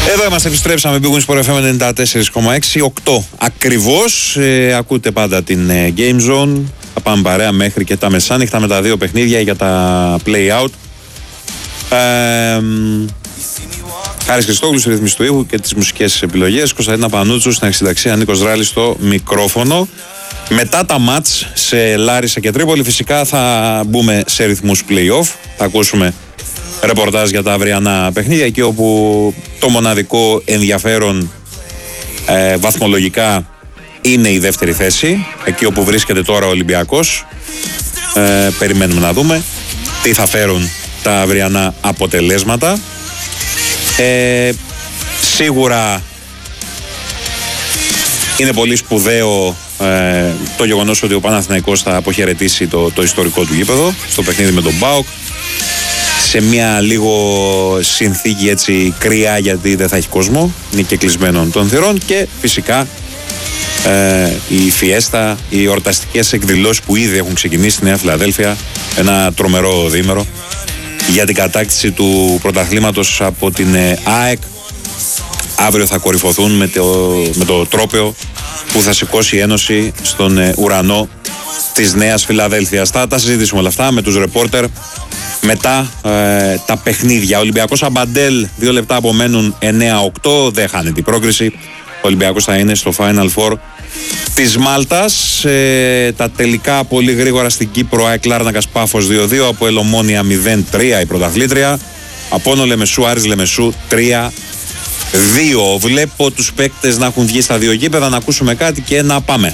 Εδώ είμαστε, επιστρέψαμε. Big Win Sport FM 94,6, 8 ακριβώς. Ακούτε πάντα την Game Zone. Θα πάμε παρέα μέχρι και τα μεσάνυχτα με τα δύο παιχνίδια για τα play-out. Χάρης Χριστόγλου στη ρύθμιση του ήχου και τις μουσικές επιλογές. Κωνσταντίνα Πανούτσου στην αρχισυνταξία, Νίκος Ράλης στο μικρόφωνο. Μετά τα μάτς σε Λάρισα και Τρίπολη, φυσικά θα μπούμε σε ρυθμούς play-off. Θα ακούσουμε ρεπορτάζ για τα αυριανά παιχνίδια, εκεί όπου το μοναδικό ενδιαφέρον βαθμολογικά είναι η δεύτερη θέση, εκεί όπου βρίσκεται τώρα ο Ολυμπιακός. Περιμένουμε να δούμε τι θα φέρουν τα αυριανά αποτελέσματα. Σίγουρα είναι πολύ σπουδαίο το γεγονός ότι ο Παναθηναϊκός θα αποχαιρετήσει το ιστορικό του γήπεδο στο παιχνίδι με τον ΠΑΟΚ, σε μια λίγο συνθήκη έτσι κρύα, γιατί δεν θα έχει κόσμο, είναι και κλεισμένων των θυρών, και φυσικά η φιέστα, οι εορταστικές εκδηλώσεις που ήδη έχουν ξεκινήσει στη Νέα Φιλαδέλφια, ένα τρομερό διήμερο για την κατάκτηση του πρωταθλήματος από την ΑΕΚ. Αύριο θα κορυφωθούν με το τρόπαιο που θα σηκώσει η Ένωση στον ουρανό της Νέας Φιλαδέλφειας. Θα τα συζητήσουμε όλα αυτά με τους ρεπόρτερ μετά τα παιχνίδια. Ο Ολυμπιακός Αμπαντέλ, 2 λεπτά απομένουν, 9-8, δεν χάνει την πρόκριση. Ο Ολυμπιακός θα είναι στο Final Four της Μάλτας. Τα τελικά πολύ γρήγορα στην Κύπρο: ΑΕΚ Λάρνακας Πάφος 2-2, από Ομόνοια 0-3 η πρωταθλήτρια, Απόλλων Λεμεσού Άρης Λεμεσού 3-2. Βλέπω τους παίκτες να έχουν βγει στα δύο γήπεδα, να ακούσουμε κάτι και να πάμε.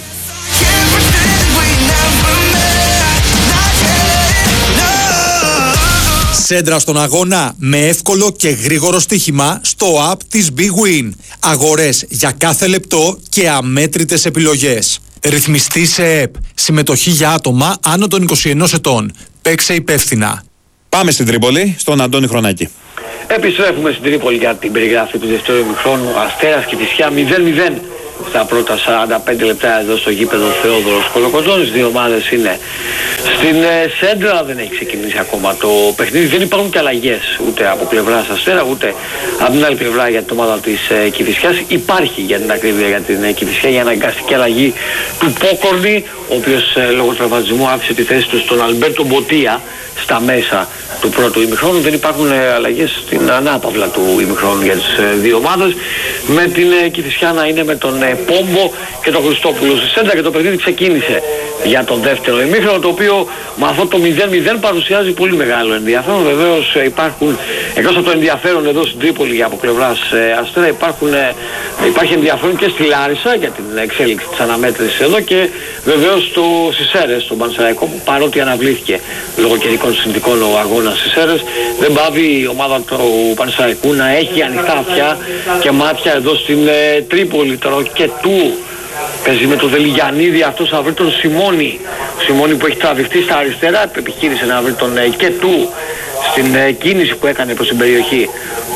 Σέντρα στον αγώνα με εύκολο και γρήγορο στοίχημα στο app της Big Win. Αγορές για κάθε λεπτό και αμέτρητες επιλογές. Ρυθμιστή σε ΕΠ. Συμμετοχή για άτομα άνω των 21 ετών. Παίξε υπεύθυνα. Πάμε στην Τρίπολη, στον Αντώνη Χρονάκη. Επιστρέφουμε στην Τρίπολη για την περιγραφή του δεύτερου ημιχρόνου. Αστέρας και Κηφισιά 0-0 στα πρώτα 45 λεπτά εδώ στο γήπεδο Θεόδωρος Κολοκοτρώνης. Δύο ομάδες είναι στην σέντρα, δεν έχει ξεκινήσει ακόμα το παιχνίδι. Δεν υπάρχουν και αλλαγές ούτε από πλευράς Αστέρα ούτε από την άλλη πλευρά για την ομάδα της Κηφισιάς. Υπάρχει, για την ακρίβεια, για την Κηφισιά η αναγκαστική αλλαγή του Πόκορνη, ο οποίος λόγω τραυματισμού άφησε τη θέση του στον Αλμπέρτο Μποτία στα μέσα του πρώτου ημιχρόνου. Δεν υπάρχουν αλλαγές στην ανάπαυλα του ημιχρόνου για τις δύο ομάδες, με την Κηφισιά να είναι με τον Πόμπο και τον Χριστόπουλο στη σέντρα, και το παιχνίδι ξεκίνησε για τον δεύτερο ημίχρονο, το οποίο με αυτό το 0-0 παρουσιάζει πολύ μεγάλο ενδιαφέρον. Βεβαίως υπάρχουν, εκτός από το ενδιαφέρον εδώ στην Τρίπολη από πλευράς Αστέρα, υπάρχει ενδιαφέρον και στη Λάρισα για την εξέλιξη της αναμέτρησης εδώ, και βεβαίως στις Σέρρες, στον Πανσεραϊκό, που παρότι αναβλήθηκε λόγω καιρικών συνθηκών ο αγώνας στις Σέρρες, δεν πάβει η ομάδα του Πανσεραϊκού να έχει ανοιχτά αυτιά και μάτια εδώ στην Τρίπολη. Τώρα και του παίζει με τον Δελιγιαννίδη, αυτός θα βρει τον Σιμώνη. Ο Σιμώνη που έχει τραβηχτεί στα αριστερά, επιχείρησε να βρει τον και του στην κίνηση που έκανε προς την περιοχή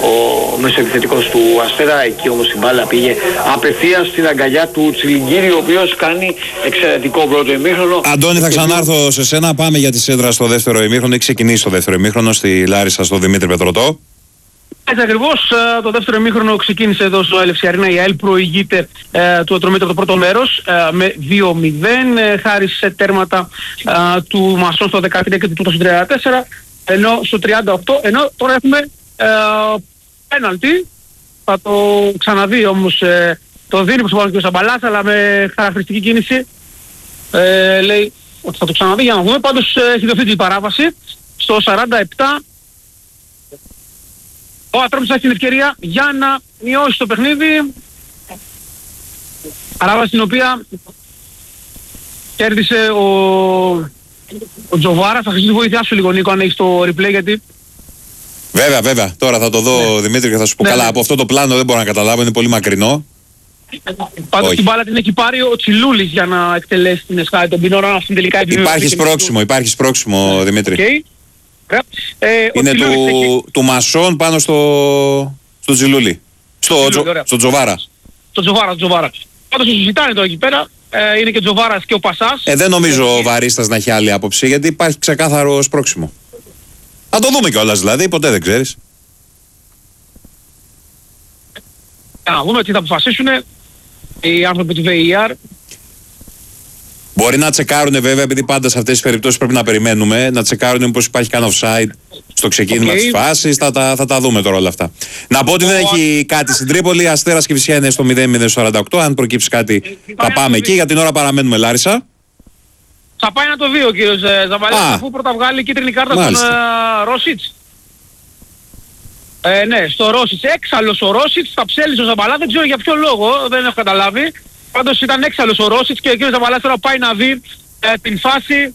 ο μεσοεπιθετικός του Αστέρα. Εκεί όμως η μπάλα πήγε απευθείας στην αγκαλιά του Τσιλιγκύρη, ο οποίος κάνει εξαιρετικό πρώτο ημίχρονο. Αντώνη, θα ξανάρθω σε σένα. Πάμε για τη σέντρα στο δεύτερο ημίχρονο. Έχει ξεκινήσει το δεύτερο ημίχρονο στη Λάρισα, στο Δημήτρη Πετρωτό. Έτσι ακριβώς, το δεύτερο ημίχρονο ξεκίνησε εδώ στο Έλευσι Αρίνα. Η ΑΕΛ προηγείται του Ατρομήτρου από το πρώτο μέρος με 2-0, χάρη σε τέρματα του Μασόν στο 13 και του Τούτο στο 34, ενώ στο 38, ενώ τώρα έχουμε πέναλτι. Θα το ξαναδεί όμως, το δίνει προς τον κ. Σαμπαλάς, αλλά με χαρακτηριστική κίνηση λέει ότι θα το ξαναδεί, για να δούμε. Πάντως έχει δοθεί την παράβαση στο 47. Ο Ατρόμητος έχει την ευκαιρία για να μειώσει το παιχνίδι. Παράβαση την οποία κέρδισε ο Τζοβάρας. Θα χρειαστεί βοήθειά σου λίγο, Νίκο, αν έχεις το replay, γιατί... Βέβαια. Τώρα θα το δω, Δημήτρη, και θα σου πω. Καλά, από αυτό το πλάνο δεν μπορώ να καταλάβω, είναι πολύ μακρινό. Πάντως την μπάλα την έχει πάρει ο Τσιλούλης για να εκτελέσει την εσχάτη των ποινών. Αυτήν τελικά Υπάρχει σπρώξιμο, Δημήτρη. Okay. Είναι του Μασόν πάνω στο Τζιλούλη. Στο Τζοβάρα. Στο Τζοβάρα. Πάντως το συζητάνε τώρα εκεί πέρα. Είναι και Τζοβάρας και ο Πασάς. Δεν νομίζω ο Βαρίστας να έχει άλλη άποψη, γιατί υπάρχει ξεκάθαρο σπρώξιμο. Θα το δούμε κιόλας δηλαδή, ποτέ δεν ξέρεις. Να δούμε τι θα αποφασίσουν οι άνθρωποι του VAR. Μπορεί να τσεκάρουν βέβαια, επειδή πάντα σε αυτές τις περιπτώσεις πρέπει να περιμένουμε, να τσεκάρουν μήπως υπάρχει κανένα offside στο ξεκίνημα της φάσης. Θα τα δούμε τώρα όλα αυτά. Να πω ότι δεν έχει κάτι στην Τρίπολη. Αστέρας Κηφισιά είναι στο 0-0-48. Αν προκύψει κάτι θα πάμε εκεί. Για την ώρα παραμένουμε Λάρισα. Θα πάει να το δει ο κύριος Ζαμπαλάς, αφού πρώτα βγάλει κίτρινη κάρτα στον Ρόσιτς. Ναι, στο Ρόσιτς. Έξαλλος ο Ρόσιτς, θα ψέλισε ο Ζαμπαλάς, δεν ξέρω για ποιο λόγο, δεν έχω καταλάβει. Πάντως ήταν έξαλλος ο Ρόσιτς και ο κύριος Ζαμπαλάς τώρα πάει να δει την φάση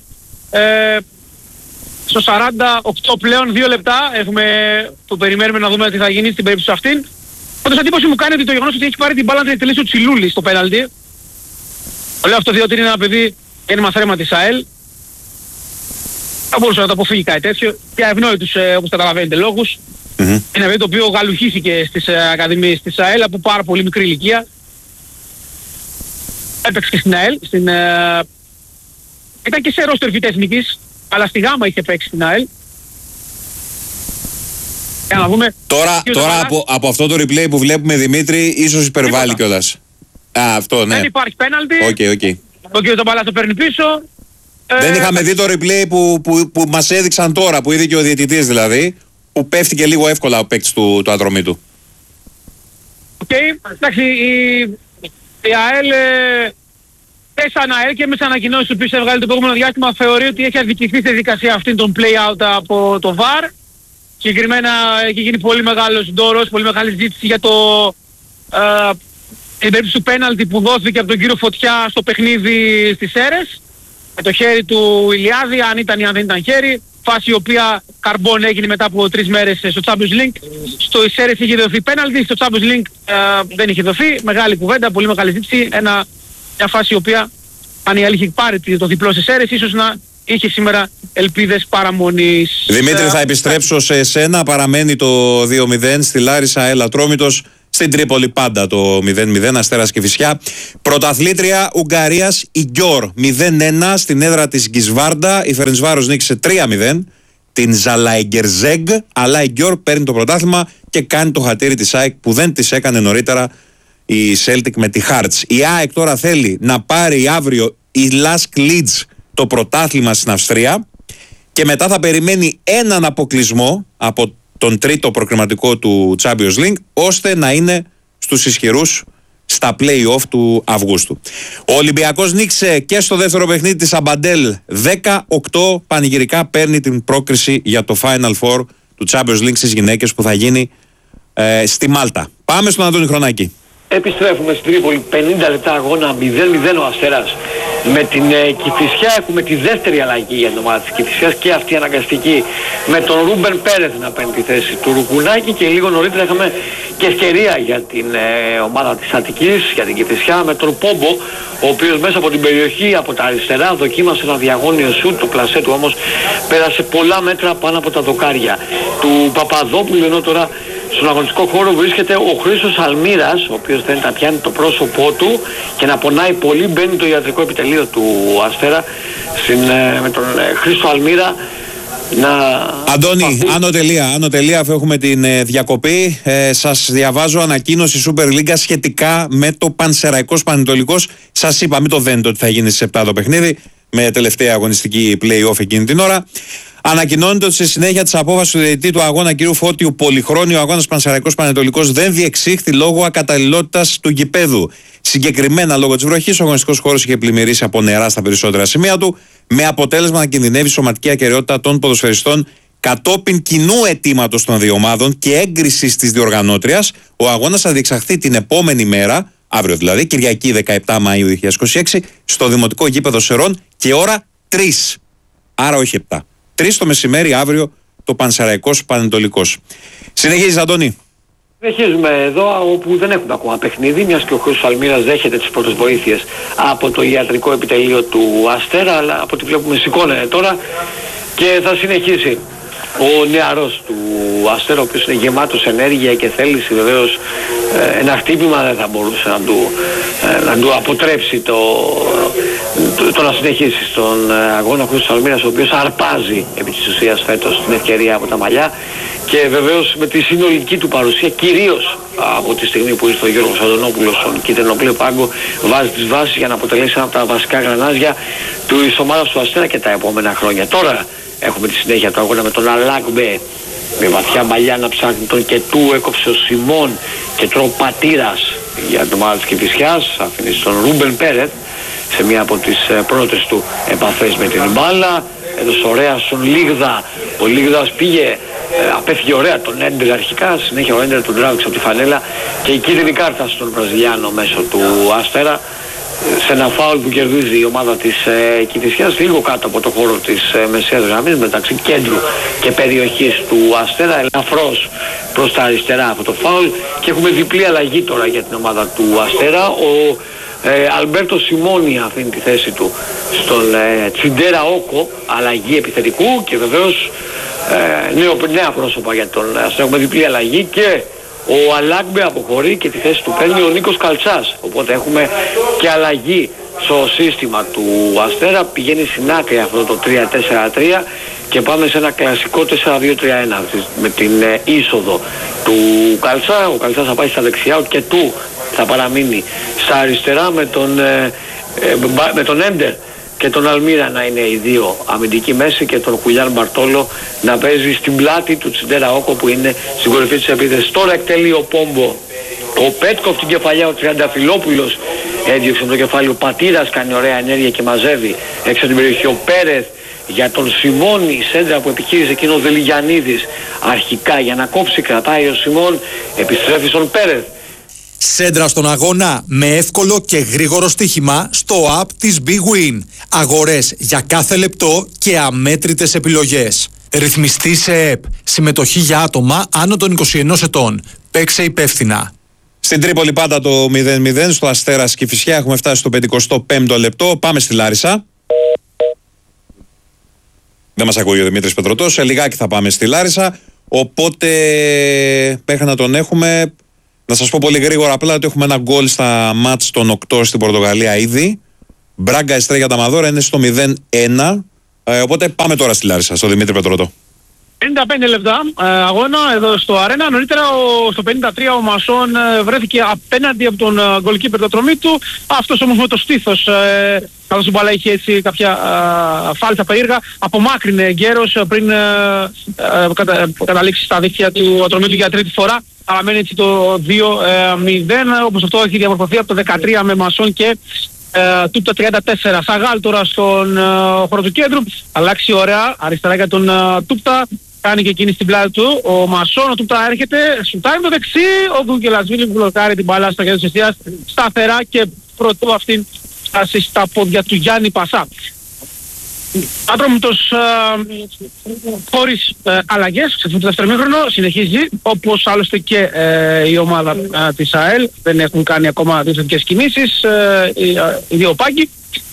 στο 48 πλέον, 2 λεπτά που περιμένουμε να δούμε τι θα γίνει στην περίπτωση αυτήν. Πάντως εντύπωση μου κάνει ότι το γεγονός ότι έχει πάρει την μπάλα να τελειώσει ο Τσιλούλης στο πέναλτι. Το λέω αυτό διότι είναι ένα παιδί γέννημα θρέμα της ΑΕΛ. Θα μπορούσε να το αποφύγει κάτι τέτοιο. Για ευνόητους όπως καταλαβαίνετε λόγους. Είναι ένα παιδί το οποίο γαλουχήθηκε στις ακαδημίες της ΑΕΛ από πάρα πολύ μικρή ηλικία. Έπαιξε και στην ΑΕΛ. Ήταν και σε ρόστερ Βιτεθνικής, αλλά στη Γάμα είχε παίξει στην ΑΕΛ. Για να δούμε. Τώρα από αυτό το replay που βλέπουμε, Δημήτρη, ίσως υπερβάλλει κιόλας. Αυτό, ναι. Δεν υπάρχει πέναλτι. Okay. Ο κ. Ζαμπαλάς το παίρνει πίσω. Δεν είχαμε δει το replay που μας έδειξαν τώρα, που είδε και ο διαιτητής δηλαδή, που πέφτει και λίγο εύκολα ο παίκτης του Ατρωμίτου. Εντάξει, η ΑΕΛ σαν ΑΕΛ και με τις ανακοινώσεις που επίσης έβγαλε το προηγούμενο διάστημα θεωρεί ότι έχει αδικηθεί στη δικασία αυτή των play-out από το VAR. Συγκεκριμένα έχει γίνει πολύ μεγάλος ντόρος, πολύ μεγάλη ζήτηση για την περίπτωση του πέναλτι που δόθηκε από τον κύριο Φωτιά στο παιχνίδι στις Σέρρες. Με το χέρι του Ηλιάδη, αν ήταν ή αν δεν ήταν χέρι. Φάση η οποία καρμπών έγινε μετά από 3 μέρες στο Champions League. Στο Σέρρες είχε δοθεί πέναλτι, στο Champions League δεν είχε δοθεί. Μεγάλη κουβέντα, πολύ μεγάλη ζήτηση. Μια φάση η οποία αν η ΑΕΛ είχε πάρει το διπλό στις Σέρρες, ίσως να είχε σήμερα ελπίδες παραμονής. Δημήτρη, θα επιστρέψω σε εσένα. Παραμένει το 2-0 στη Λάρισα, ΑΕΛ Ατρόμητος. Στην Τρίπολη πάντα το 0-0, Αστέρας Κηφισιά. Πρωταθλήτρια Ουγγαρίας, η Γκιόρ 0-1 στην έδρα της Γκισβάρντα. Η Φερεντσβάρος νίκησε 3-0 την Ζαλαϊγκερζέγκ, αλλά η Γκιόρ παίρνει το πρωτάθλημα και κάνει το χατήρι της ΑΕΚ που δεν της έκανε νωρίτερα η Celtic με τη Hearts. Η ΑΕΚ τώρα θέλει να πάρει αύριο η Lask Leeds το πρωτάθλημα στην Αυστρία και μετά θα περιμένει έναν αποκλεισμό από τον τρίτο προκριματικό του Champions League, ώστε να είναι στους ισχυρούς στα play-off του Αυγούστου. Ο Ολυμπιακός νίκησε και στο δεύτερο παιχνίδι της Αμπαντέλ 18 πανηγυρικά, παίρνει την πρόκριση για το Final Four του Champions League στις γυναίκες που θα γίνει στη Μάλτα. Πάμε στον Αντώνη Χρονάκη. Επιστρέφουμε στην Τρίπολη, 50 λεπτά αγώνα, 0-0 ο Αστέρας. Με την Κηφισιά έχουμε τη δεύτερη αλλαγή για την ομάδα της Κηφισιάς και αυτή αναγκαστική, με τον Ρούμπεν Πέρεθ να παίρνει τη θέση του Ρουκουνάκη, και λίγο νωρίτερα είχαμε και ευκαιρία για την ομάδα της Αττικής, για την Κηφισιά, με τον Πόμπο, ο οποίος μέσα από την περιοχή από τα αριστερά δοκίμασε ένα διαγώνιο σουτ, το πλασέ του όμως πέρασε πολλά μέτρα πάνω από τα δοκάρια του Παπαδόπουλου, ενώ τώρα στον αγωνιστικό χώρο βρίσκεται ο Χρήστος Αλμύρας, ο οποίος θέλει να πιάνει το πρόσωπό του και να πονάει πολύ. Μπαίνει το ιατρικό επιτελείο του Αστέρα με τον Χρήστο Αλμύρα να... Αντώνη, άνω τελεία, αφού έχουμε την διακοπή, σας διαβάζω ανακοίνωση Super League σχετικά με το Πανσεραϊκός Πανετολικός. Σας είπα, μην το δένετε ότι θα γίνει στις 7 το παιχνίδι, με τελευταία αγωνιστική play-off εκείνη την ώρα. Ανακοινώνεται ότι σε συνέχεια της απόφασης του διαιτητή του αγώνα κ. Φώτιου πολυχρόνιο, ο αγώνας Πανσεραϊκός Πανετολικός δεν διεξήχθη λόγω ακαταλληλότητας του γηπέδου. Συγκεκριμένα λόγω της βροχής, ο αγωνιστικός χώρος είχε πλημμυρίσει από νερά στα περισσότερα σημεία του, με αποτέλεσμα να κινδυνεύει η σωματική ακεραιότητα των ποδοσφαιριστών. Κατόπιν κοινού αιτήματος των δύο ομάδων και έγκρισης της διοργανώτριας, ο αγώνας θα διεξαχθεί την επόμενη μέρα, αύριο δηλαδή, Κυριακή 17 Μαΐου 2026, στο Δημοτικό Γήπεδο Σερών και ώρα 3. Άρα όχι 7. 3 το μεσημέρι αύριο το Πανσεραϊκός Πανετολικός. Συνεχίζεις, Αντώνη. Συνεχίζουμε εδώ όπου δεν έχουμε ακόμα παιχνίδι, μιας και ο Χρήστος Αλμύρας δέχεται τις πρώτες βοήθειες από το ιατρικό επιτελείο του Αστέρα, αλλά από ό,τι βλέπουμε σηκώνεται τώρα και θα συνεχίσει ο νεαρός του Αστέρα, ο οποίος είναι γεμάτος ενέργεια και θέληση. Βεβαίως ένα χτύπημα δεν θα μπορούσε να του αποτρέψει το να συνεχίσει στον αγώνα. Ο Χρήστος Αλμύρας, ο οποίος αρπάζει επί της ουσίας φέτος την ευκαιρία από τα μαλλιά και βεβαίως με τη συνολική του παρουσία, κυρίως από τη στιγμή που ήρθε ο Γιώργος Αντωνόπουλος στον κίτρινο-μπλε πάγκο, βάζει τις βάσεις για να αποτελέσει ένα από τα βασικά γρανάζια της ομάδας του Αστέρα και τα επόμενα χρόνια. Τώρα έχουμε τη συνέχεια του αγώνα με τον Αλάκμπε, με βαθιά μαλλιά να ψάχνει τον Κετού, έκοψε ο Σιμών και τροπατήρας για την ομάδα της Κηφισιάς, αφήνει στον Ρούμπεν Πέρεθ σε μία από τις πρώτες του επαφές με την μπάλα, έδωσε ωραία στον Λίγδα, ο Λίγδας πήγε, απέφυγε ωραία τον Έντερ αρχικά, συνέχεια ο Έντερ τον τράβηξε από τη φανέλα και η κίτρινη κάρτα στον Βραζιλιάνο μέσω του Αστέρα, σε ένα φάουλ που κερδίζει η ομάδα της Κηφισιάς λίγο κάτω από το χώρο της μεσαίας γραμμής μεταξύ κέντρου και περιοχής του Αστέρα, ελαφρώς προς τα αριστερά από το φάουλ, και έχουμε διπλή αλλαγή τώρα για την ομάδα του Αστέρα. Ο Αλμπέρτο Σιμόνι αφήνει τη θέση του στον Τσιντέρα Όκο, αλλαγή επιθετικού, και βεβαίως νέα πρόσωπα για τον Αστέρα. Έχουμε διπλή αλλαγή και ο Αλάκμπε αποχωρεί και τη θέση του παίρνει ο Νίκος Καλτσάς, οπότε έχουμε και αλλαγή στο σύστημα του Αστέρα. Πηγαίνει στην άκρη αυτό το 3-4-3 και πάμε σε ένα κλασικό 4-2-3-1 με την είσοδο του Καλτσά. Ο Καλτσάς θα πάει στα δεξιά, ο Κετού θα παραμείνει στα αριστερά με τον Έντερ και τον Αλμύρα να είναι οι δύο αμυντικοί μέση και τον Χουλιάν Μπαρτόλο να παίζει στην πλάτη του Τσιντέρα Όκο που είναι στην κορυφή της επίθεσης. Τώρα εκτελεί ο Πόμπο, ο Πέτκοφ την κεφαλιά, ο Τριανταφυλόπουλος έδιωξε με το κεφάλι, ο Πατήρας κάνει ωραία ενέργεια και μαζεύει έξω την περιοχή, ο Πέρεθ για τον Σιμών, η σέντρα που επιχείρησε εκείνο ο Δελιγιαννίδης αρχικά για να κόψει, κρατάει ο Σιμών, επιστρέφει στον Πέρεθ. Σέντρα στον αγώνα με εύκολο και γρήγορο στοίχημα στο app της Big Win. Αγορές για κάθε λεπτό και αμέτρητες επιλογές. Ρυθμιστή σε ΕΠ. Συμμετοχή για άτομα άνω των 21 ετών. Παίξε υπεύθυνα. Στην Τρίπολη πάντα το 0-0, στο Αστέρας Κηφισιά έχουμε φτάσει στο 55ο λεπτό. Πάμε στη Λάρισα. Δεν μας ακούει ο Δημήτρης Πετρωτός, σε λιγάκι θα πάμε στη Λάρισα. Οπότε μέχρι να τον έχουμε, να σας πω πολύ γρήγορα απλά ότι έχουμε ένα γκολ στα μάτς των 8 στην Πορτογαλία ήδη. Μπράγκα Εστρέγια τα Μαδόρα είναι στο 0-1. Οπότε πάμε τώρα στη Λάρισα, στο Δημήτρη Πετρωτό. 55 λεπτά αγώνα εδώ στο Αρένα. Νωρίτερα στο 53 ο Μασόν βρέθηκε απέναντι από τον γκολκίπερ το τρομή του. Αυτός όμως με το στήθος, καθώς η μπάλα είχε έτσι κάποια φάλτσα περίεργα, απομάκρυνε γέρος πριν καταλήξει στα δίχτυα του ατρωμίου του για τρίτη φορά. Παραμένει έτσι το 2-0, όπως αυτό έχει διαμορφωθεί από το 13 με Μασόν και Τούπτα 34. Σαγάλ τώρα στον χώρο του κέντρου. Αλλάξει ωραία αριστερά για τον Τούπτα. Κάνει και εκείνη στην πλάτη του. Ο Μασόν, ο Τούπτα έρχεται. Σουτάρει το δεξί. Ο Γκουγκελασβίλη που μπλοκάρει την μπάλα στα χέρια της εστίας σταθερά και πρωτού αυτήν φτάσει στα πόδια του Γιάννη Πασά. Άτρομητος χωρίς αλλαγές στο δεύτερο μήχρονο, συνεχίζει όπως άλλωστε και η ομάδα της ΑΕΛ. Δεν έχουν κάνει ακόμα διαφορετικές κινήσεις οι δύο πάγκοι.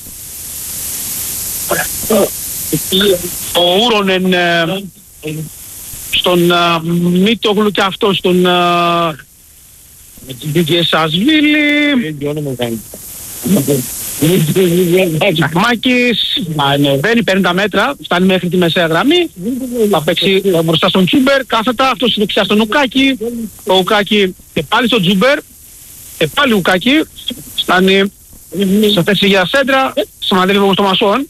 Ο Ούρονεν στον Μίτογλου και αυτό στον Γκεσασβίλη. Τσακμάκης ανεβαίνει, παίρνει τα μέτρα, φτάνει μέχρι τη μεσαία γραμμή, θα παίξει μπροστά στον Τζούμπερ, κάθετα, αυτός δεξιά στον Ουκάκη, ο Ουκάκη και πάλι στον Τζούμπερ, και πάλι Ουκάκη, φτάνει σε θέση για σέντρα, σταματεύει όμως το Μασόν,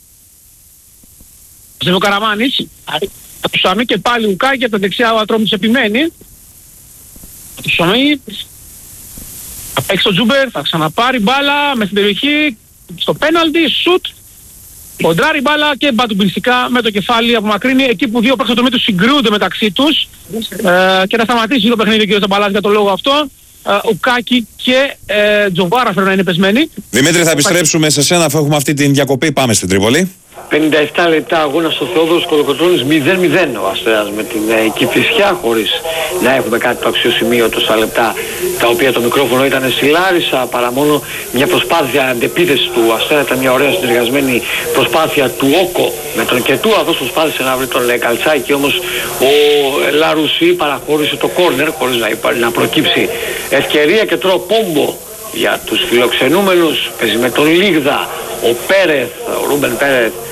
ο Καραμάνης, του Σαμί και πάλι Ουκάκη, από τα δεξιά ο Ατρόμης επιμένει, του Σαμί, θα παίξει τον Τζούμπερ, θα ξαναπάρει μπάλα μες στην περιοχή, στο πέναλτι, σουτ, κοντράρει μπάλα και μπατουμπιστικά με το κεφάλι απομακρύνει εκεί που δύο παίκτες του συγκρούονται μεταξύ τους και θα σταματήσει το παιχνίδι ο κ. Ταμπαλάς για το λόγο αυτό. Ουκάκη και Τζοβάρα φέρουν να είναι πεσμένοι. Δημήτρη, θα επιστρέψουμε σε σένα αφού έχουμε αυτή την διακοπή. Πάμε στην Τρίπολη. 57 λεπτά αγώνα στο Θεόδωρος Κολοκοτρώνης, 0-0 ο Αστέρας με την Κηφισιά, χωρίς να έχουμε κάτι το αξιοσημείωτο στα λεπτά τα οποία το μικρόφωνο ήταν στη Λάρισα, παρά μόνο μια προσπάθεια αντεπίθεσης του Αστέρα. Ήταν μια ωραία συνεργασμένη προσπάθεια του Όκο με τον Κετού. Αυτός προσπάθησε να βρει τον Καλτσάκη, όμως ο Λαρουσί παραχώρησε το κόρνερ χωρίς να προκύψει ευκαιρία και τώρα Πόμπο για τους φιλοξενούμενους, παίζει με τον Λίγδα, ο Πέρεθ, ο Ρούμπεν Πέρεθ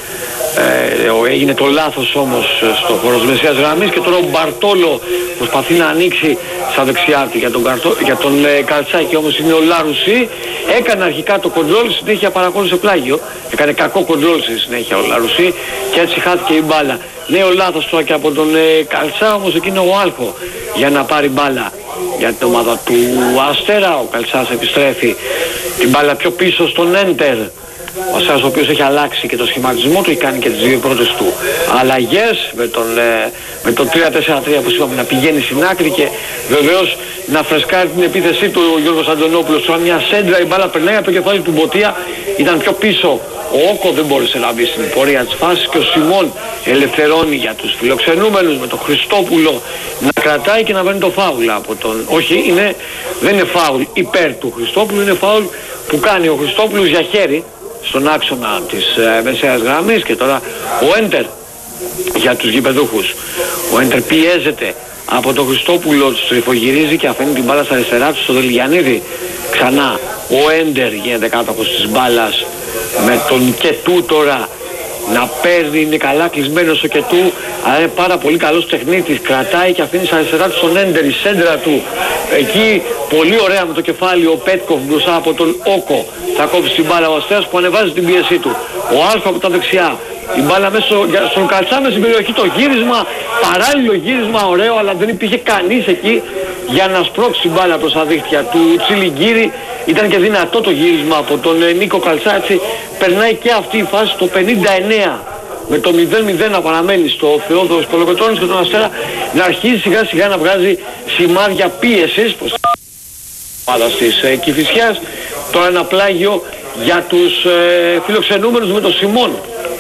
Έγινε το λάθος όμως στο χώρο της μεσαίας γραμμής και τώρα ο Μπαρτόλο προσπαθεί να ανοίξει στα δεξιά του για τον Καλτσάκη, όμως είναι ο Λαρουσί. Έκανε αρχικά το κοντρόλ, συνέχεια παρακόλλησε πλάγιο. Έκανε κακό κοντρόλ στη συνέχεια ο Λαρουσί και έτσι χάθηκε η μπάλα. Νέο λάθος τώρα και από τον Καλτσά, όμως εκεί είναι ο Άλχο για να πάρει μπάλα για την ομάδα του Αστέρα. Ο Καλτσάς επιστρέφει την μπάλα πιο πίσω στον Έντερ. Ο Αστέρας ο οποίος έχει αλλάξει και το σχηματισμό του, έχει κάνει και τις δύο πρώτες του αλλαγές με το 3-4-3 που είπαμε να πηγαίνει στην άκρη και βεβαίως να φρεσκάρει την επίθεσή του ο Γιώργος Αντωνόπουλος. Τώρα μια σέντρα, η μπάλα περνάει από το κεφάλι του Μποτία, ήταν πιο πίσω. Ο Όκο δεν μπόρεσε να μπει στην πορεία της φάσης και ο Σιμών ελευθερώνει για τους φιλοξενούμενους με τον Χριστόπουλο να κρατάει και να βγαίνει το φάουλ από τον... Όχι, δεν είναι φάουλ υπέρ του Χριστόπουλου, είναι φάουλ που κάνει ο Χριστόπουλος για χέρι στον άξονα της μεσαίας γραμμής και τώρα ο Έντερ για τους γηπεδούχους. Ο Έντερ πιέζεται από τον Χριστόπουλο, του τριφογυρίζει και αφήνει την μπάλα στα αριστερά του στο Δελγιαννίδη. Ξανά ο Έντερ γίνεται κάτοχος της μπάλας με τον Κετού τώρα να παίρνει, είναι καλά κλεισμένος ο Κετού, αλλά είναι πάρα πολύ καλός τεχνίτης, κρατάει και αφήνει στα αριστερά του στον Έντερ, η σέντρα του εκεί πολύ ωραία με το κεφάλι ο Πέτκοφ μπροστά από τον Όκο. Θα κόψει την μπάλα ο Αστέρας που ανεβάζει την πίεσή του. Ο Άλφα από τα δεξιά, η μπάλα μέσα στον Καλτσά μες στην περιοχή, το γύρισμα, παράλληλο γύρισμα ωραίο, αλλά δεν υπήρχε κανείς εκεί για να σπρώξει την μπάλα προς τα δίχτυα του Τσιλιγκύρη. Ήταν και δυνατό το γύρισμα από τον Νίκο Καλτσά, έτσι περνάει και αυτή η φάση στο 59 με το 0-0 να παραμένει στο Θεόδωρος Κολοκοτρώνης και τον Αστέρα να αρχίζει σιγά σιγά να βγάζει σημάδια πίεσης προς την ομάδα της Κηφισιάς. Τώρα ένα πλάγιο για τους φιλοξενούμενους με τον Σιμών.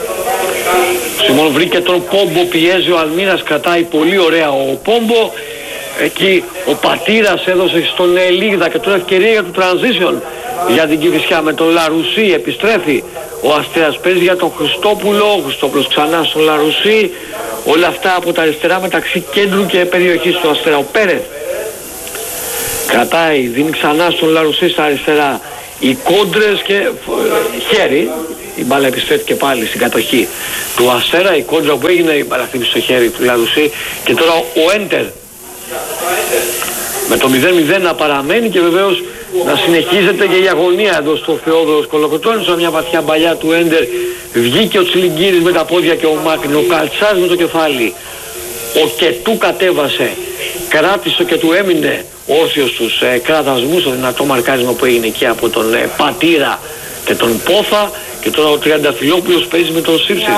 Ο Σιμών βρήκε τον Πόμπο, πιέζει ο Αλμύρας, κρατάει πολύ ωραία ο Πόμπο. Εκεί ο Πατήρας έδωσε στον Ελίγδα και τώρα ευκαιρία για το transition για την Κηφισιά με τον Λαρουσί, επιστρέφει ο Αστέρας, παίζει για τον Χριστόπουλο, ο Χριστόπουλος ξανά στον Λαρουσί, όλα αυτά από τα αριστερά μεταξύ κέντρου και περιοχής του Αστέρα. Ο Πέρεθ κρατάει, δίνει ξανά στον Λαρουσί στα αριστερά, οι κόντρες και χέρι, η μπάλα επιστρέφει πάλι στην κατοχή του Αστέρα, η κόντρα που έγινε, η μπάλα χτύπησε στο χέρι του Λαρουσί και τώρα ο Έντερ με το 0-0 να παραμένει και βεβαίως να συνεχίζεται και η αγωνία εδώ στο Θεόδωρος Κολοκοτρώνης. Μια βαθιά μπαλιά του Έντερ, βγήκε ο Τσιλιγκύρης με τα πόδια και ο Μάκριν, ο Καλτσάς με το κεφάλι, ο Κετού κατέβασε, κράτησε και του έμεινε όρθιος στους κράτασμούς, το δυνατό μαρκάρισμα που έγινε εκεί από τον Πατήρα και τον Πόθα. Και τώρα ο Τριανταφυλόπουλος παίζει με τον Σίψης.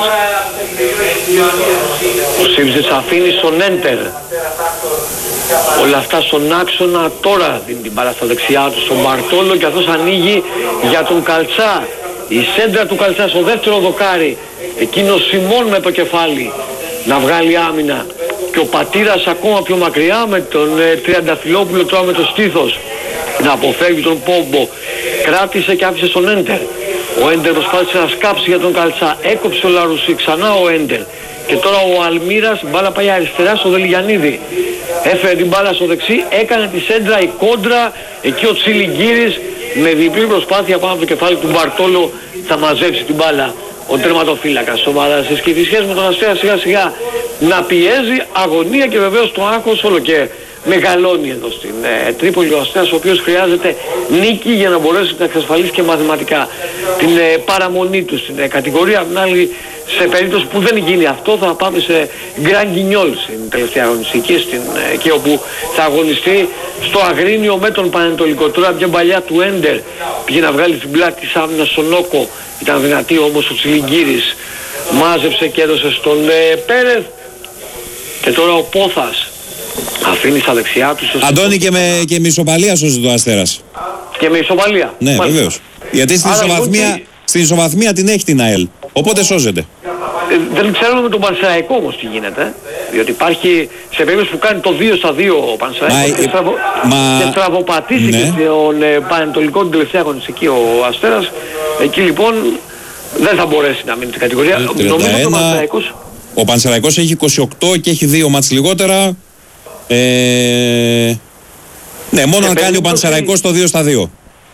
Ο Σίψης αφήνει στον Έντερ. Όλα αυτά στον άξονα, τώρα δίνει την μπάλα στα δεξιά του στον Μπαρτόλο και αυτός ανοίγει για τον Καλτσά. Η σέντρα του Καλτσά στο δεύτερο δοκάρι. Εκείνο Σιμών με το κεφάλι να βγάλει άμυνα. Και ο Πατήρας ακόμα πιο μακριά με τον Τριανταφυλόπουλο τώρα με το στήθος να αποφεύγει τον Πόμπο. Κράτησε και άφησε στον Έντερ. Ο Έντερ προσπάθησε να σκάψει για τον Καλτσά, έκοψε ο Λαρουσί, ξανά ο Έντερ. Και τώρα ο Αλμύρας, η μπάλα πάει αριστερά στο Δελιγιαννίδη. Έφερε την μπάλα στο δεξί, έκανε τη σέντρα, η κόντρα, εκεί ο Τσιλιγκύρης με διπλή προσπάθεια πάνω από το κεφάλι του Μπαρτόλο θα μαζέψει την μπάλα. Ο τερματοφύλακας ομάδας της Κηφισιάς με τον Αστέρα σιγά σιγά να πιέζει, αγωνία και βεβαίως το άγχος όλο και μεγαλώνει εδώ στην Τρίπολη. Ο Αστέρας ο οποίος χρειάζεται νίκη για να μπορέσει να εξασφαλίσει και μαθηματικά την παραμονή του στην κατηγορία. Απ' την άλλη, σε περίπτωση που δεν γίνει αυτό θα πάμε σε Γκραν Γκινιόλ στην τελευταία αγωνιστική, εκεί όπου θα αγωνιστεί στο Αγρίνιο με τον Πανετολικό. Τώρα μια παλιά του Έντερ πήγε να βγάλει την πλάτη της άμυνας στον Όκο, ήταν δυνατή όμως ο Τσιλιγκύρης μάζεψε και έδωσε στον Πέρεθ και τώρα ο Πόθας αφήνει στα δεξιά του. Αντώνη, και με ισοπαλία σώζει το Αστέρας. Και με ισοπαλία. Ναι, βεβαίως. Γιατί στην ισοβαθμία την έχει την ΑΕΛ. Οπότε σώζεται. Δεν ξέρουμε με τον Πανσεραϊκό όμως τι γίνεται. Διότι υπάρχει σε περίπτωση που κάνει το 2-2 ο Πανσεραϊκός και στραβοπατήσει και τον Πανετολικό την τελευταία αγωνιστική ο Αστέρας. Εκεί λοιπόν δεν θα μπορέσει να μείνει στην κατηγορία. Νομίζω ο Πανσεραϊκός. Ο Πανσεραϊκός έχει 28 και έχει 2 μάτς λιγότερα. Ναι, μόνο αν κάνει ο Πανσεραϊκός το 2-2.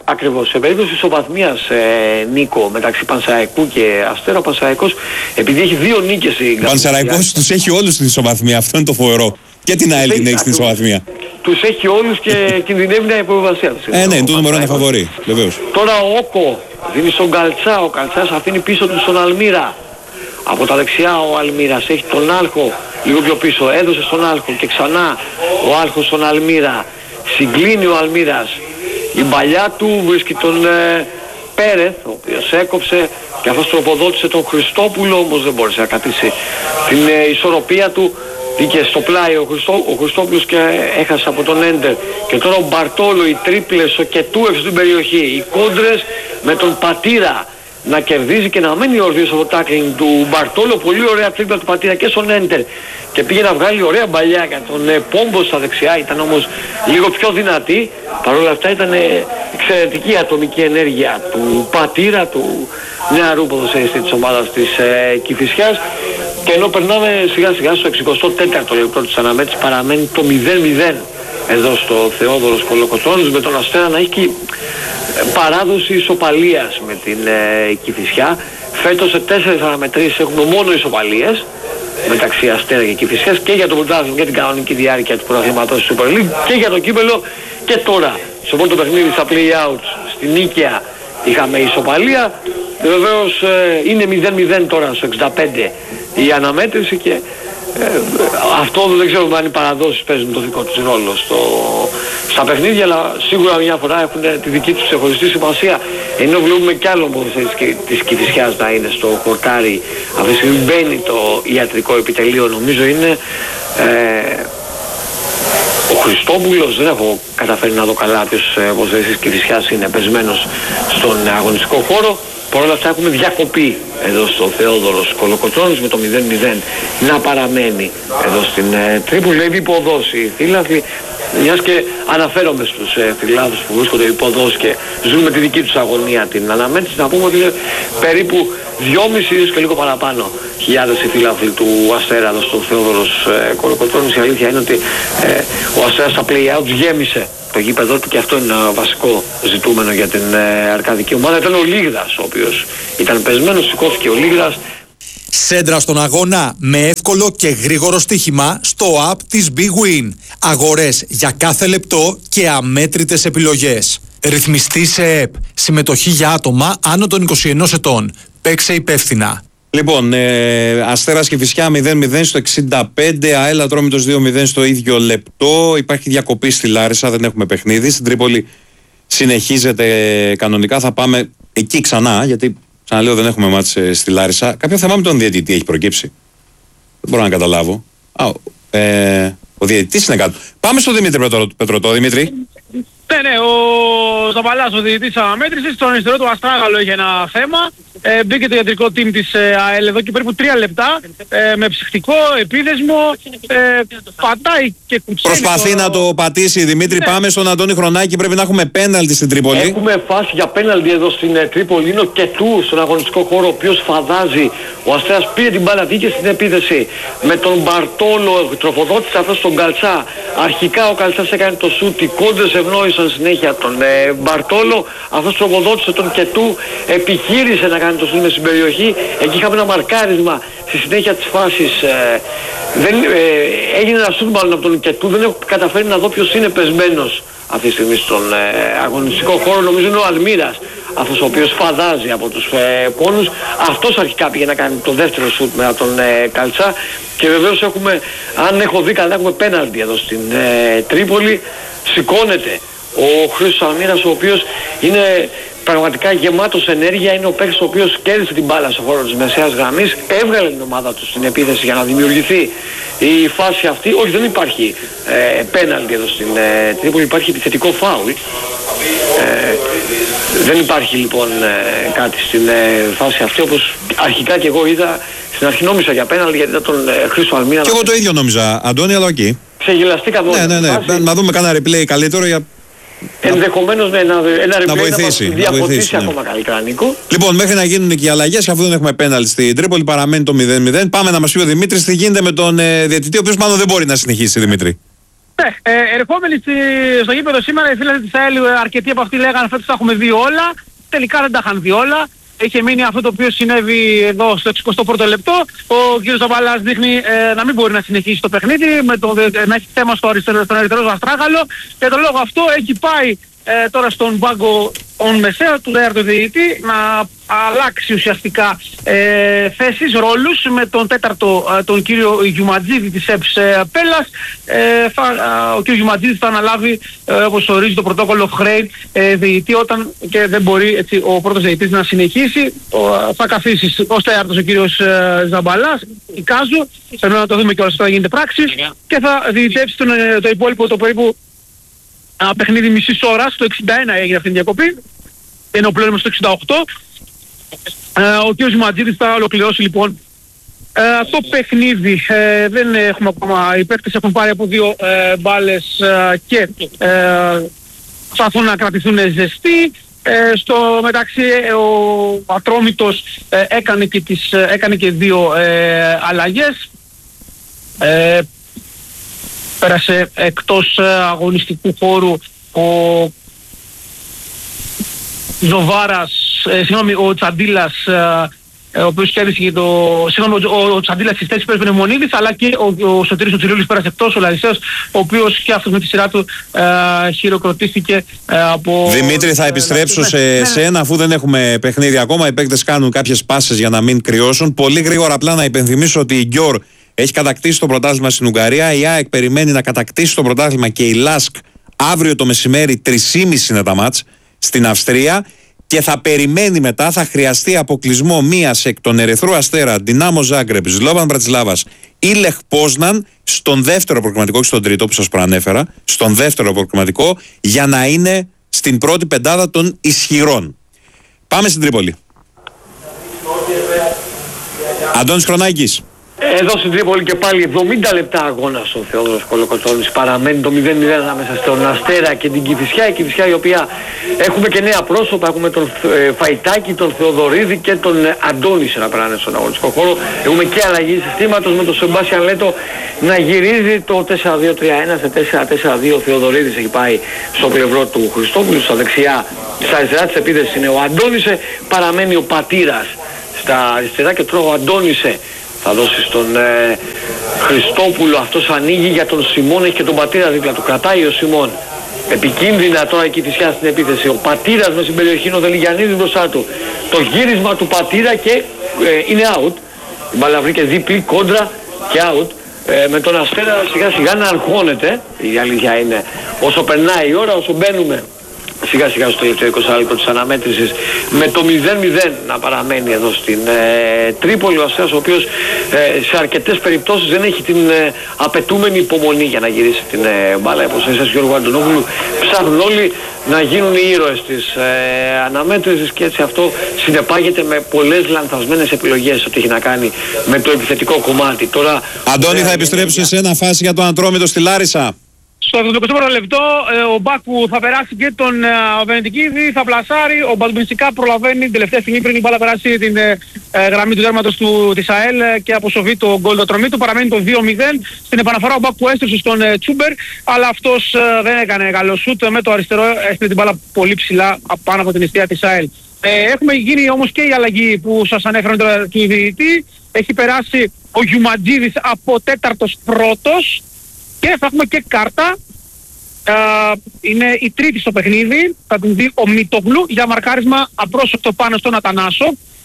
Ακριβώς. Σε περίπτωση ισοβαθμίας, Νίκο, μεταξύ Πανσεραϊκού και Αστέρα, ο Πανσεραϊκός, επειδή έχει 2 νίκες στην Ο Πανσεραϊκός τους έχει όλους στην ισοβαθμία, αυτό είναι το φοβερό. Και την ΑΕΛ την έχει στην ισοβαθμία. Τους έχει όλους και κινδυνεύει να υποβιβασία τους. Ναι, είναι το νούμερο 1 φαβορί, βεβαίως. Τώρα ο Όκο δίνει στον Καλτσά, ο Καλτσάς αφήνει πίσω του στον Αλμύρα. Από τα δεξιά ο Αλμύρας έχει τον Άλχο λίγο πιο πίσω, έδωσε στον Άλχο και ξανά ο Άλχος στον Αλμύρα. Συγκλίνει ο Αλμύρας. Η παλιά του βρίσκει τον Πέρεθ, ο οποίος έκοψε και αυτός τροποδότησε τον Χριστόπουλο, όμως δεν μπόρεσε να κρατήσει την ισορροπία του. Βγήκε στο πλάι ο Χριστόπουλος και έχασε από τον Έντερ. Και τώρα ο Μπαρτόλο, οι τρίπλες, ο Κετούεφ στην περιοχή, οι κόντρες με τον Πατήρα να κερδίζει και να μένει όρθιος από το τάκλινγκ του Μπαρτόλο. Πολύ ωραία τρίπλα του Πατήρα και στον Έντερ. Και πήγε να βγάλει ωραία μπαλιά για τον Πόμπο στα δεξιά, ήταν όμως λίγο πιο δυνατή. Παρ' όλα αυτά ήταν εξαιρετική ατομική ενέργεια του Πατήρα, του νεαρού ποδοσφαιριστή της ομάδας της Κηφισιάς. Και ενώ περνάμε σιγά σιγά στο 64ο λεπτό της αναμέτρησης, παραμένει το 0-0 εδώ στο Θεόδωρος Κολοκοτρώνης, με τον Αστέρα να έχει και παράδοση ισοπαλίας με την Κηφισιά. Φέτος σε 4 αναμετρήσεις έχουμε μόνο ισοπαλίες μεταξύ Αστέρα και Κηφισιάς, και για το πρωτάθλημα, για την κανονική διάρκεια του πρωταθλήματος της Super League και για το κύπελο. Και τώρα στο πρώτο παιχνίδι στα play-outs στην Νίκαια είχαμε ισοπαλία. Βεβαίως είναι 0-0 τώρα στο 65 η αναμέτρηση και αυτό δεν ξέρω αν οι παραδόσεις παίζουν το δικό τους ρόλο στα παιχνίδια, αλλά σίγουρα μια φορά έχουν τη δική τους ξεχωριστή σημασία. Ενώ βλέπουμε κι άλλο ποδοσφαιριστή της Κηφισιάς να είναι στο χορτάρι, αυτή τη στιγμή μπαίνει το ιατρικό επιτελείο, νομίζω είναι ο Χριστόπουλος. Δεν έχω καταφέρει να δω καλά ποιος ποδοσφαιριστής της Κηφισιάς είναι πεσμένος στον αγωνιστικό χώρο. Παρ' όλα αυτά έχουμε διακοπή εδώ στο Θεόδωρος Κολοκοτρώνης με το 0-0 να παραμένει εδώ στην Τρίπολη. Έχει υποδώσει οι φίλαθλοι, μιας και αναφέρομαι στους φιλάθλους που βρίσκονται υποδόσεις και ζουν με τη δική τους αγωνία την αναμέτρηση, να πούμε ότι είναι περίπου 2,5 ίσως και λίγο παραπάνω χιλιάδες οι φίλαθλοι του Αστέρα εδώ στο Θεόδωρος Κολοκοτρώνης. Η αλήθεια είναι ότι ο Αστέρας στα play-outs γέμισε το γήπεδο του και αυτό είναι ένα βασικό ζητούμενο για την αρκαδική ομάδα. Ήταν ο Λίγδας ο οποίος ήταν πεσμένος, σηκώθηκε ο Λίγδας. Σέντρα στον αγώνα με εύκολο και γρήγορο στοίχημα στο app της Big Win. Αγορές για κάθε λεπτό και αμέτρητες επιλογές. Ρυθμιστή σε ΕΠ. Συμμετοχή για άτομα άνω των 21 ετών. Παίξε υπεύθυνα. Λοιπόν, Αστέρας Κηφισιά 0-0 στο 65, ΑΕΛ Ατρόμητος 2-0 στο ίδιο λεπτό. Υπάρχει διακοπή στη Λάρισα, δεν έχουμε παιχνίδι. Στην Τρίπολη συνεχίζεται κανονικά. Θα πάμε εκεί ξανά, γιατί ξαναλέω δεν έχουμε μάτς στη Λάρισα. Κάποιο θέμα με τον διαιτητή έχει προκύψει. Δεν μπορώ να καταλάβω. Ο διαιτητής είναι κάτω. Πάμε στον Δημήτρη Πετρωτό. Δημήτρη. Ναι, ο Ζαμπαλάς, ο διαιτητής αναμέτρησης, στον αριστερό του Αστράγαλο είχε ένα θέμα. Μπήκε το ιατρικό team της ΑΕΛ εδώ και περίπου 3 λεπτά με ψυχτικό, επίδεσμο, πατάει και κουψένει. Προσπαθεί να το πατήσει, Δημήτρη. Ναι. Πάμε στον Αντώνη Χρονάκη, πρέπει να έχουμε πέναλτι στην Τρίπολη. Έχουμε φάση για πέναλτι εδώ στην Τρίπολη. Είναι ο Κετού στον αγωνιστικό χώρο, ο οποίος φαδάζει. Ο Αστέρας πήρε την μπάλα, βγήκε στην επίθεση με τον Μπαρτόλο, τροφοδότησε αυτό στον Καλτσά. Αρχικά ο Καλτσάς έκανε το σούτ, οι κόντρες ευνόησαν συνέχεια τον Μπαρτόλο. Αυτός τροφοδότησε τον Κετού, επιχείρησε να κάνει το σούτ μες στην περιοχή. Εκεί είχαμε ένα μαρκάρισμα στη συνέχεια της φάσης. Έγινε ένα σούτ μάλλον από τον Κετού, δεν έχω καταφέρει να δω ποιος είναι πεσμένος αυτή τη στιγμή στον αγωνιστικό χώρο. Νομίζω είναι ο Αλμύρας, αυτός ο οποίος φαδάζει από τους πόνους. Αυτός αρχικά πήγε να κάνει το δεύτερο σούτ με τον Καλτσά. Και βεβαίως έχουμε, αν έχω δει καλά, έχουμε πέναλτι εδώ στην Τρίπολη. Σηκώνεται ο Χρήστος Αλμύρας, ο οποίος είναι πραγματικά γεμάτος ενέργεια. Είναι ο παίκτης ο οποίος κέρδισε την μπάλα στο χώρο της μεσαίας γραμμής, έβγαλε την ομάδα του στην επίθεση για να δημιουργηθεί η φάση αυτή. Όχι, δεν υπάρχει πέναλτι εδώ στην Τρίπολη, υπάρχει επιθετικό φάουλ. Δεν υπάρχει λοιπόν κάτι στην φάση αυτή, όπως αρχικά και εγώ είδα. Στην αρχή νόμιζα για πέναλτι γιατί ήταν τον Χρήστο Αλμύρα. Και εγώ το ίδιο νόμιζα, Αντώνη, αλλά εκεί. Ξεγελαστήκα εδώ. Ναι. Να δούμε κανένα replay καλύτερο για... Ενδεχομένως ένα replay να βοηθήσει, να διαφωτίσει ακόμα καλύτερα, Νίκο. Λοιπόν, μέχρι να γίνουν και οι αλλαγές, αφού δεν έχουμε πέναλτι στην Τρίπολη, παραμένει το 0-0. Πάμε να μας πει ο Δημήτρης τι γίνεται με τον διαιτητή, ο οποίος μάλλον δεν μπορεί να συνεχίσει, Δημήτρη. Ερχόμενοι στο γήπεδο σήμερα, οι φίλοι της ΑΕΛ, αρκετοί από αυτοί λέγανε φέτος θα έχουμε δει όλα. Τελικά δεν τα είχαν δει όλα. Είχε μείνει αυτό το οποίο συνέβη εδώ στο 61ο λεπτό. Ο κ. Ζαμπαλάς δείχνει να μην μπορεί να συνεχίσει το παιχνίδι, να έχει θέμα στον αριστερό αστράγαλο. Και τον λόγο αυτό έχει πάει τώρα στον πάγκο μεσαία του τέταρτου διαιτητή να αλλάξει ουσιαστικά θέσεις, ρόλους με τον τέταρτο, τον κύριο Γιουματζίδη της ΕΠΣ Πέλλας. Ο κύριος Γιουματζίδης θα αναλάβει, όπως ορίζει το πρωτόκολλο Χρέιν, διαιτητή όταν και δεν μπορεί έτσι, ο πρώτος διαιτητής να συνεχίσει. Θα καθίσει ως τέταρτος ο κύριος Ζαμπαλάς, εικάζω, θέλω να το δούμε και όλα αυτά γίνεται πράξη, και θα διαιτητεύσει το υπόλοιπο το περίπου παιχνίδι μισής ώρας. Το 61 έγινε αυτή η διακοπή, ενώ πλέον στο 68. Ο κ. Ματζίδης θα ολοκληρώσει λοιπόν το παιχνίδι. Δεν έχουμε ακόμα, οι παίκτες έχουν πάρει από 2 μπάλες και προσπαθούν να κρατηθούν ζεστοί. Στο μεταξύ ο Ατρόμητος έκανε και 2 αλλαγές. Πέρασε εκτός αγωνιστικού χώρου ο Ζοβάρας, ο Τσαντίλας, ο οποίος κέρδισε και ο Τσαντίλας στις θέσεις που έπαιρνε Μονίδης, αλλά και ο Σωτήρης ο Τσιρούλης πέρασε εκτός, ο Λαρισαίος, ο οποίος και αυτός με τη σειρά του χειροκροτήθηκε από... Δημήτρη, θα επιστρέψω σε σένα, αφού δεν έχουμε παιχνίδι ακόμα. Οι παίκτες κάνουν κάποιες πάσες για να μην κρυώσουν. Πολύ γρήγορα απλά να υπενθυμίσω ότι η Γκιόρ έχει κατακτήσει το πρωτάθλημα στην Ουγγαρία. Η ΑΕΚ περιμένει να κατακτήσει το πρωτάθλημα και η Λάσκ αύριο το μεσημέρι 3.30 είναι τα μάτς στην Αυστρία. Και θα περιμένει μετά, θα χρειαστεί αποκλεισμό μίας εκ των Ερυθρού Αστέρα, Ντινάμο Ζάγκρεπ, Σλόβαν Μπρατισλάβας ή Λεχ Πόσναν στον δεύτερο προκριματικό, όχι στον τρίτο που σας προανέφερα, στον δεύτερο προκριματικό, για να είναι στην πρώτη πεντάδα των ισχυρών. Πάμε στην Τρίπολη. Αντώνης Χρονάκης. Εδώ στην Τρίπολη και πάλι 70 λεπτά αγώνα ο Θεόδωρος Κολοκοτρώνης. Παραμένει το 0-0 ανάμεσα στον Αστέρα και την Κηφισιά. Η Κηφισιά η οποία έχουμε και νέα πρόσωπα. Έχουμε τον Φαϊτάκη, τον Θεοδωρίδη και τον Αντώνησε να περάνε στον αγωνιστικό χώρο. Έχουμε και αλλαγή συστήματος με τον Σεμπάσιαν Λέτο να γυρίζει το 4-2-3-1 σε 4-4-2. Ο Θεοδωρίδης έχει πάει στο πλευρό του Χριστόπουλου. Στα αριστερά της επίθεσης είναι ο Αντώνησε. Παραμένει ο Πατήρας στα αριστερά και τώρα ο Αντώνησε θα δώσει στον Χριστόπουλο. Αυτός ανοίγει για τον Σιμών, έχει και τον Πατήρα δίπλα του. Κρατάει ο Σιμών. Επικίνδυνα τώρα εκεί Κηφισιά στην επίθεση. Ο Πατήρας με στην περιοχή, ο Δελιγιαννίδης μπροστά του. Το γύρισμα του Πατήρα και είναι out. Η μπάλα βρήκε δίπλη, κόντρα και out. Με τον Αστέρα σιγά σιγά να αγχώνεται. Η αλήθεια είναι όσο περνάει η ώρα, όσο μπαίνουμε σιγά σιγά στο τελευταίο 20 λεπτό της αναμέτρησης, με το 0-0 να παραμένει εδώ στην Τρίπολη. Ο Αστέρας ο οποίος σε αρκετές περιπτώσεις δεν έχει την απαιτούμενη υπομονή για να γυρίσει την μπάλα. Όπως εσείς Γιώργο Αντωνόπουλου, ψάχνουν όλοι να γίνουν οι ήρωες της αναμέτρησης και έτσι αυτό συνεπάγεται με πολλές λανθασμένες επιλογές ό,τι έχει να κάνει με το επιθετικό κομμάτι. Τώρα, Αντώνη, θα επιστρέψω σε ένα φάση για τον Ατρόμητο στη Λάρισα. Στο 21ο λεπτό ο Μπάκου θα περάσει και τον Βενετικίδη, θα πλασάρει. Ο Μπαλμπινσικά προλαβαίνει την τελευταία στιγμή πριν η μπάλα περάσει την γραμμή του τέρματος της ΑΕΛ και αποσοβεί το γκολ του Ατρομήτου. Παραμένει το 2-0. Στην επαναφορά ο Μπάκου έστρεψε στον Τσούμπερ, αλλά αυτός δεν έκανε καλό σούτ. Με το αριστερό έστειλε την μπάλα πολύ ψηλά πάνω από την εστία της ΑΕΛ. Έχουμε γίνει όμως και η αλλαγή που σας ανέφερα τώρα του διαιτητή. Έχει περάσει ο Γιουματζίδης από τέταρτος πρώτος. Και θα έχουμε και κάρτα, είναι η τρίτη στο παιχνίδι, θα την δει ο Μητογλου για μαρκάρισμα απρόσωπτο πάνω στον Ατανάσο.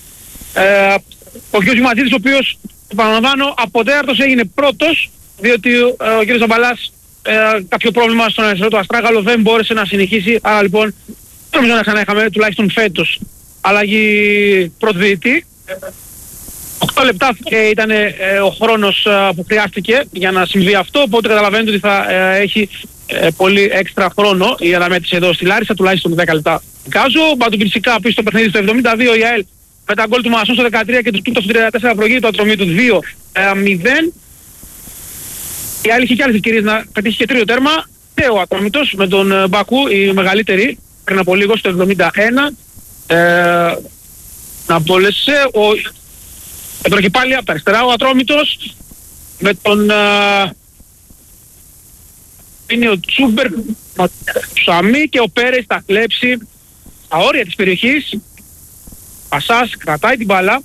Ο κ. Ματζίδης, ο οποίος, επαναλαμβάνω, από τέταρτος έγινε πρώτος, διότι ο κ. Ζαμπαλάς κάποιο πρόβλημα στον αριστερό του αστράγαλο δεν μπόρεσε να συνεχίσει, άρα λοιπόν νομίζω να ξανά τουλάχιστον φέτος αλλαγή πρώτου διαιτητή. 8 λεπτά ήταν ο χρόνος που χρειάστηκε για να συμβεί αυτό, οπότε καταλαβαίνετε ότι θα έχει πολύ έξτρα χρόνο η αναμέτρηση εδώ στη Λάρισα, τουλάχιστον 10 λεπτά. Κάζω, Μπαντουμπινσικά πίσω στο παιχνίδι στο 72, η ΑΕΛ με τα γκολ του Μασόν στο 13 και του Τούτα στο 34 προηγεί το Ατρομήτου 2-0. Η ΑΕΛ είχε και άλλες ευκαιρίες να πετύχει και τρίτο τέρμα και ο Ατρομήτος με τον Μπακού, η μεγαλύτερη, πριν από λίγο στο 71. Να απόλυσε έτρωγε πάλι από τα αριστερά ο Ατρόμητος με τον είναι ο Τσούμπερ, ο Σαμί και ο Πέρες θα κλέψει στα όρια της περιοχής. Πασάς κρατάει την μπάλα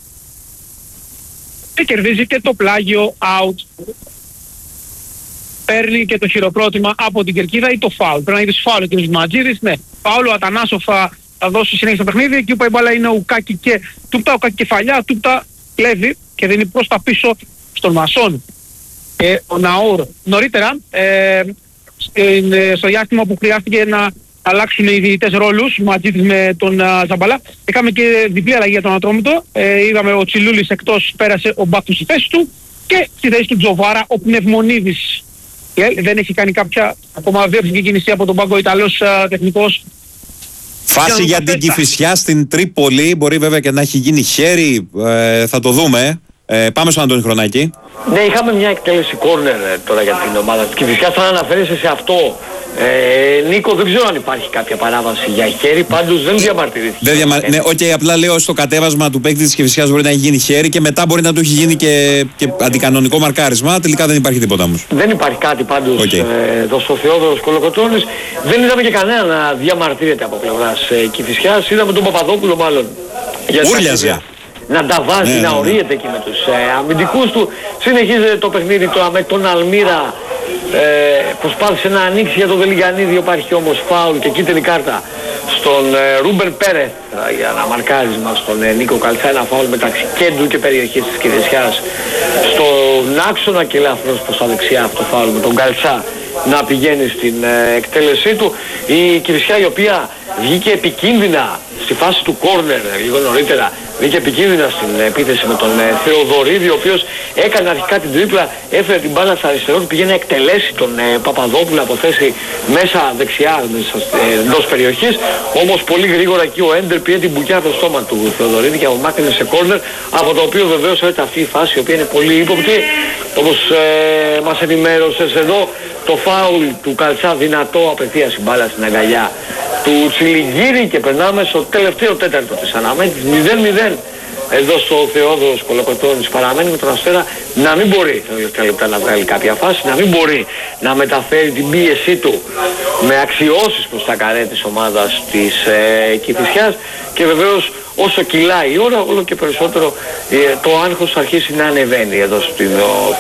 και κερδίζει και το πλάγιο out. Παίρνει και το χειροκρότημα από την κερκίδα ή το φάουλ. Πρέπει να είδες φάουλ ο κ. Ματζίδης. Ναι, φάουλ, ο Ατανάσοφ θα δώσει συνέχεια στο παιχνίδι. Εκεί που η μπάλα είναι ο Ουκάκη και Τούπτα, ο Ουκάκη κεφαλιά, Τούπτα κλέβει και δίνει προς τα πίσω στον Μασόν. Ο Ναούρ νωρίτερα, στο διάστημα που χρειάστηκε να αλλάξουν οι διαιτητές ρόλους, ο Ματζίδης με τον Ζαμπαλά, είχαμε και διπλή αλλαγή για τον Ατρόμητο. Είδαμε ο Τσιλούλης εκτός, πέρασε ο Μπάκτου στη θέση του και στη θέση του Τζοβάρα ο Πνευμονίδης. Δεν έχει κάνει κάποια ακόμα βεύσικη κίνηση από τον πάγκο, Ιταλός τεχνικός. Φάση για την Κηφισιά στην Τρίπολη, μπορεί βέβαια και να έχει γίνει χέρι, θα το δούμε. Πάμε στον Αντώνη Χρονάκη. Ναι, είχαμε μια εκτέλεση κόρνερ τώρα για την ομάδα της Κηφισιάς. Θα αναφέρεσαι σε αυτό. Νίκο, δεν ξέρω αν υπάρχει κάποια παράβαση για χέρι, πάντως δεν διαμαρτυρήθηκε. Ναι, απλά λέω στο κατέβασμα του παίκτη της Κηφισιάς μπορεί να έχει γίνει χέρι και μετά μπορεί να του έχει γίνει και αντικανονικό μαρκάρισμα. Τελικά δεν υπάρχει τίποτα όμως. Δεν υπάρχει κάτι πάντως εδώ στο Θεόδωρος Κολοκοτρώνης. Δεν είδαμε και κανένα να διαμαρτύρεται από πλευράς Κηφισιάς. Είδαμε τον Παπαδόπουλο μάλλον. Ούρλιαζε. Να τα βάζει, να ορίεται εκεί με τους αμυντικούς του. Συνεχίζεται το παιχνίδι τώρα με τον Αλμύρα. Προσπάθησε να ανοίξει για τον Βελιγιαννίδη, υπάρχει όμως φάουλ και κίτρινη κάρτα στον Ρούμπεν Πέρεθ για ένα μαρκάρισμα στον Νίκο Καλτσά. Ένα φάουλ μεταξύ κέντρου και περιοχής της Κηφισιάς στον άξονα και ελαφρώς προς τα δεξιά αυτό το φάουλ με τον Καλτσά να πηγαίνει στην εκτέλεσή του. Η Κηφισιά η οποία βγήκε επικίνδυνα στη φάση του κόρνερ λίγο νωρίτερα, βγήκε επικίνδυνα στην επίθεση με τον Θεοδωρίδη, ο οποίος έκανε αρχικά την τρίπλα, έφερε την μπάλα στα αριστερό του, πήγε να εκτελέσει τον Παπαδόπουλο από θέση μέσα δεξιά εντός περιοχής, όμως πολύ γρήγορα εκεί ο Έντερ πήγε την μπουκιά στο στόμα του Θεοδωρίδη και απομάκρυνε σε κόρνερ, από το οποίο βεβαίως έρχεται αυτή η φάση η οποία είναι πολύ ύποπτη, όπως μας ενημέρωσες εδώ. Το φάουλ του Καλτσά δυνατό, απευθείας η μπάλα στην αγκαλιά του Τσιλιγκύρη και περνάμε στο τελευταίο τέταρτο της αναμέτρησης. 0-0 εδώ στο Θεόδωρος Κολοκοτρώνης. Παραμένει με τον Αστέρα να μην μπορεί τα τελευταία λεπτά να βγάλει κάποια φάση, να μην μπορεί να μεταφέρει την πίεσή του με αξιώσεις προς τα καρέ της ομάδας της Κηφισιάς και βεβαίως όσο κυλάει η ώρα όλο και περισσότερο το άγχος θα αρχίσει να ανεβαίνει εδώ στο